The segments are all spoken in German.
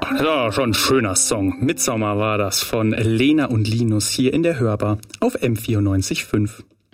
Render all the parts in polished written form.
Das war schon ein schöner Song. Midsommar war das von Lena und Linus hier in der Hörbar auf M94.5.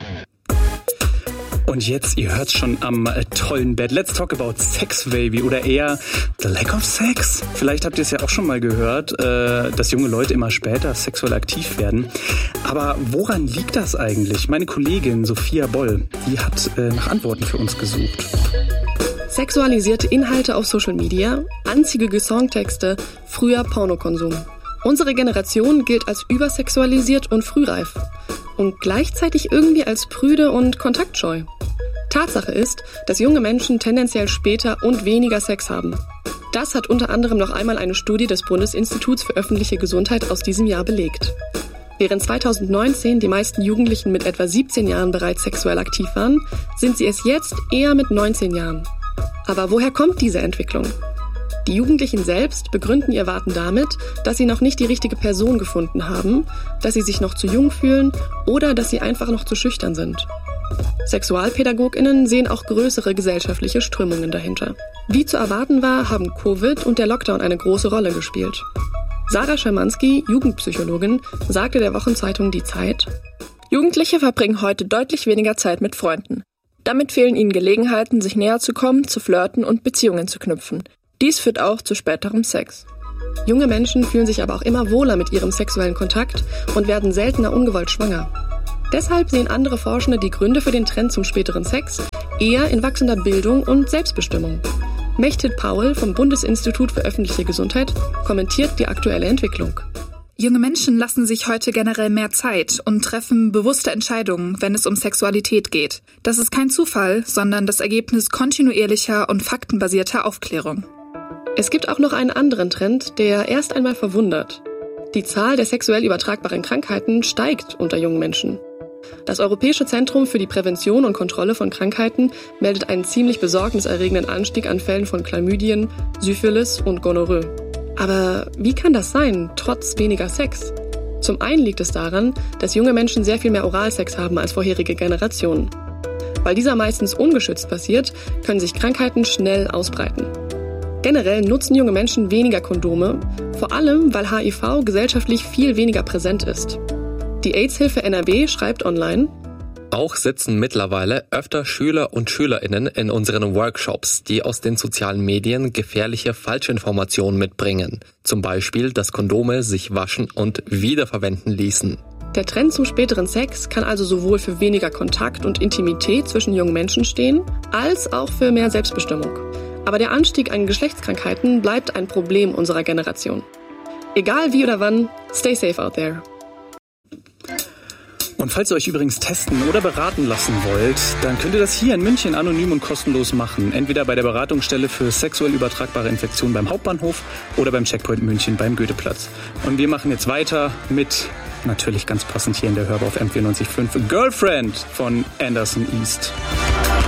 Und jetzt, ihr hört's schon am tollen Bett. Let's talk about Sex, Baby. Oder eher the lack of sex. Vielleicht habt ihr es ja auch schon mal gehört, dass junge Leute immer später sexuell aktiv werden. Aber woran liegt das eigentlich? Meine Kollegin Sophia Boll, die hat nach Antworten für uns gesucht. Sexualisierte Inhalte auf Social Media, anzügige Songtexte, früher Pornokonsum. Unsere Generation gilt als übersexualisiert und frühreif. Und gleichzeitig irgendwie als prüde und kontaktscheu. Tatsache ist, dass junge Menschen tendenziell später und weniger Sex haben. Das hat unter anderem noch einmal eine Studie des Bundesinstituts für öffentliche Gesundheit aus diesem Jahr belegt. Während 2019 die meisten Jugendlichen mit etwa 17 Jahren bereits sexuell aktiv waren, sind sie es jetzt eher mit 19 Jahren. Aber woher kommt diese Entwicklung? Die Jugendlichen selbst begründen ihr Warten damit, dass sie noch nicht die richtige Person gefunden haben, dass sie sich noch zu jung fühlen oder dass sie einfach noch zu schüchtern sind. SexualpädagogInnen sehen auch größere gesellschaftliche Strömungen dahinter. Wie zu erwarten war, haben Covid und der Lockdown eine große Rolle gespielt. Sarah Schermanski, Jugendpsychologin, sagte der Wochenzeitung Die Zeit: Jugendliche verbringen heute deutlich weniger Zeit mit Freunden. Damit fehlen ihnen Gelegenheiten, sich näher zu kommen, zu flirten und Beziehungen zu knüpfen. Dies führt auch zu späterem Sex. Junge Menschen fühlen sich aber auch immer wohler mit ihrem sexuellen Kontakt und werden seltener ungewollt schwanger. Deshalb sehen andere Forschende die Gründe für den Trend zum späteren Sex eher in wachsender Bildung und Selbstbestimmung. Mechthild Paul vom Bundesinstitut für öffentliche Gesundheit kommentiert die aktuelle Entwicklung. Junge Menschen lassen sich heute generell mehr Zeit und treffen bewusste Entscheidungen, wenn es um Sexualität geht. Das ist kein Zufall, sondern das Ergebnis kontinuierlicher und faktenbasierter Aufklärung. Es gibt auch noch einen anderen Trend, der erst einmal verwundert. Die Zahl der sexuell übertragbaren Krankheiten steigt unter jungen Menschen. Das Europäische Zentrum für die Prävention und Kontrolle von Krankheiten meldet einen ziemlich besorgniserregenden Anstieg an Fällen von Chlamydien, Syphilis und Gonorrhoe. Aber wie kann das sein, trotz weniger Sex? Zum einen liegt es daran, dass junge Menschen sehr viel mehr Oralsex haben als vorherige Generationen. Weil dieser meistens ungeschützt passiert, können sich Krankheiten schnell ausbreiten. Generell nutzen junge Menschen weniger Kondome, vor allem weil HIV gesellschaftlich viel weniger präsent ist. Die AIDS-Hilfe NRW schreibt online: Auch sitzen mittlerweile öfter Schüler und SchülerInnen in unseren Workshops, die aus den sozialen Medien gefährliche Falschinformationen mitbringen. Zum Beispiel, dass Kondome sich waschen und wiederverwenden ließen. Der Trend zum späteren Sex kann also sowohl für weniger Kontakt und Intimität zwischen jungen Menschen stehen, als auch für mehr Selbstbestimmung. Aber der Anstieg an Geschlechtskrankheiten bleibt ein Problem unserer Generation. Egal wie oder wann, stay safe out there. Und falls ihr euch übrigens testen oder beraten lassen wollt, dann könnt ihr das hier in München anonym und kostenlos machen. Entweder bei der Beratungsstelle für sexuell übertragbare Infektionen beim Hauptbahnhof oder beim Checkpoint München beim Goetheplatz. Und wir machen jetzt weiter mit, natürlich ganz passend hier in der Hörbar auf M94.5, Girlfriend von Anderson East.